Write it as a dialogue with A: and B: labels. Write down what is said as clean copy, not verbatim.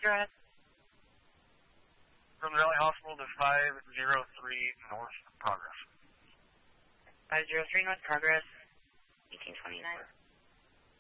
A: Go ahead.
B: From the Valley Hospital to 503 North Progress.
A: 503 North Progress, 1829.